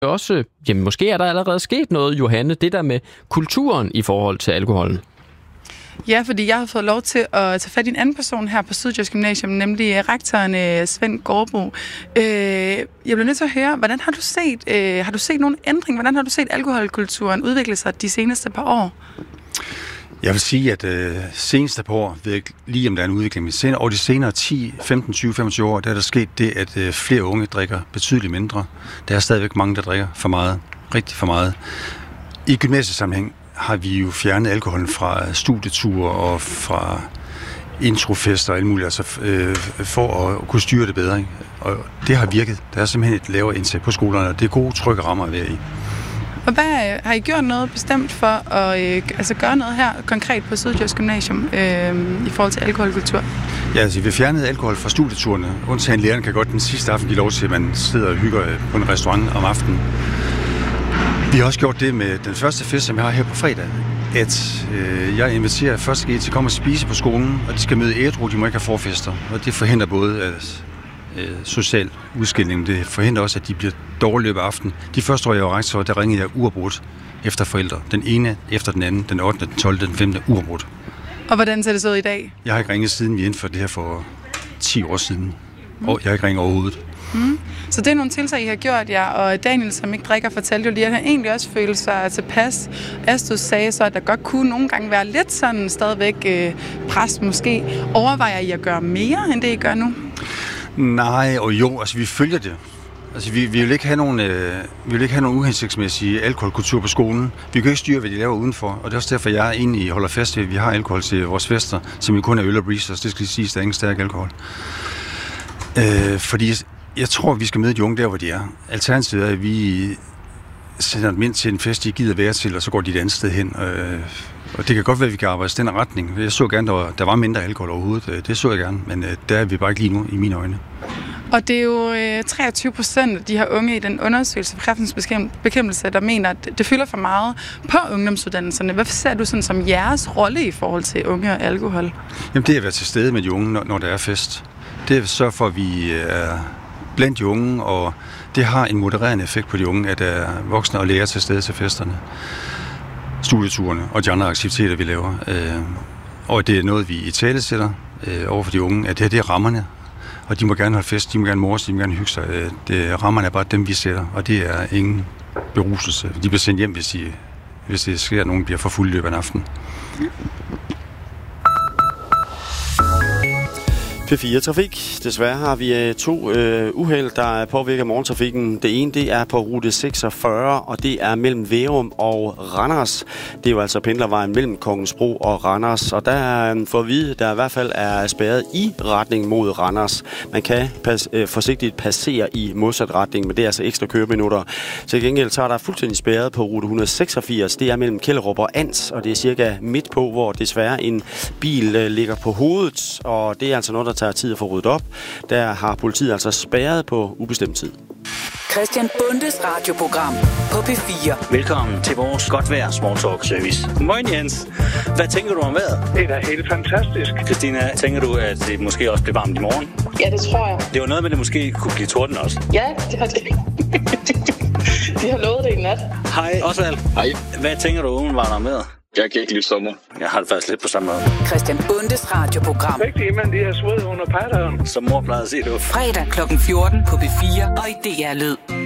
også, jamen måske er der allerede sket noget, Johanne, det der med kulturen i forhold til alkoholen. Ja, fordi jeg har fået lov til at tage fat i en anden person her på Syddjurs Gymnasium, nemlig rektoren Svend Gårdbo. Jeg bliver nødt til at høre, hvordan har du set nogen ændring? Hvordan har du set alkoholkulturen udvikle sig de seneste par år? Jeg vil sige, at seneste par år, ved jeg lige om der er en udvikling, men over de senere 10, 15, 20, 25 år, der er der sket det, at flere unge drikker betydeligt mindre. Der er stadigvæk mange, der drikker for meget, rigtig for meget. I gymnasiesammenhæng har vi jo fjernet alkoholen fra studieture og fra introfester og alt muligt, altså for at kunne styre det bedre. Ikke? Og det har virket. Der er simpelthen et lavere indtag på skolerne, og det er gode, trygge rammer at være i. Og hvad har I gjort noget bestemt for at gøre noget her konkret på Syddjurs Gymnasium i forhold til alkoholkultur? Ja, altså vi fjernede alkohol fra studieturene. Undtagen lærerne kan godt den sidste aften give lov til, at man sidder og hygger på en restaurant om aftenen. Vi har også gjort det med den første fest, som jeg har her på fredag, at jeg inviterer første G til at komme og spise på skolen, og de skal møde ædru, de må ikke have forfester. Og det forhindrer både social udskilning, det forhindrer også, at de bliver dårlige løbet af aften. De første år, jeg var rektor, der ringede jeg uafbrudt efter forældre. Den ene efter den anden, den 8., den 12., den 15. uafbrudt. Og hvordan ser det så ud i dag? Jeg har ikke ringet siden vi indførte det her for 10 år siden. Og jeg har ikke ringet overhovedet. Så det er nogle tiltag, I har gjort jer, og Daniel, som ikke drikker, fortalte jo lige, at han egentlig også følte sig tilpas. Astus sagde så, at der godt kunne nogle gange være lidt sådan stadigvæk pres måske. Overvejer I at gøre mere, end det I gør nu? Nej, og jo, altså vi følger det. Altså vi vil ikke have nogen uhensigtsmæssige alkoholkultur på skolen. Vi kan ikke styre, hvad de laver udenfor, og det er også derfor, jeg egentlig holder fast ved, at vi har alkohol til vores fester, som jo kun er øl og breezers. Det skal sige, at der er ingen stærk alkohol. Fordi jeg tror, vi skal møde de unge der, hvor de er. Alternativet er, at vi sender dem ind til en fest, de gider være til, og så går de et andet sted hen. Og det kan godt være, at vi kan arbejde i den retning. Jeg så gerne, at der var mindre alkohol overhovedet. Det så jeg gerne, men der er vi bare ikke lige nu, i mine øjne. Og det er jo 23% af de her unge i den undersøgelse for kræftens bekæmpelse, der mener, at det fylder for meget på ungdomsuddannelserne. Hvad ser du sådan som jeres rolle i forhold til unge og alkohol? Jamen det er at være til stede med de unge, når der er fest. Det er at sørge for, at vi er blandt de unge, og det har en modererende effekt på de unge, at der er voksne og lærere til stede til festerne, studieturene og de andre aktiviteter, vi laver. Og det er noget, vi i tale sætter over for de unge, at det er rammerne, og de må gerne holde fest, de må gerne morse, de må gerne hygge sig. Rammerne er bare dem, vi sætter, og det er ingen beruselse. De bliver sendt hjem, hvis det sker, at nogen bliver for fuld løbet af en aften. P4 Trafik. Desværre har vi to uheld, der påvirker morgentrafikken. Det ene, det er på rute 46, og det er mellem Værum og Randers. Det er jo altså pendlervejen mellem Kongensbro og Randers. Og der får at vide, der i hvert fald er spærret i retning mod Randers. Man kan forsigtigt passere i modsat retning, men det er altså ekstra køreminutter. Til gengæld så er der fuldstændig spærret på rute 186. Det er mellem Kjellerup og Ans, og det er cirka midt på, hvor desværre en bil ligger på hovedet. Og det er altså noget, der tager tid at få ryddet op. Der har politiet altså spærret på ubestemt tid. Christian Bundes radioprogram på P4. Velkommen til vores godt vejr small talk service. Moin Jens. Hvad tænker du om vejret? Det er da helt fantastisk. Christina, tænker du, at det måske også bliver varmt i morgen? Ja, det tror jeg. Det var noget med, at det måske kunne blive torden også. Ja, det har det. De har lovet det i nat. Hej Osvald. Hej. Hvad tænker du umiddelbart om vejret? Jeg kan ikke lide sommer. Jeg har det faktisk lidt på samme måde. Christian Bundes radioprogram. Rigtig, men de har sved under patteren. Som mor plejede at sige det. Fredag kl. 14 på P4 og i DR Lyd.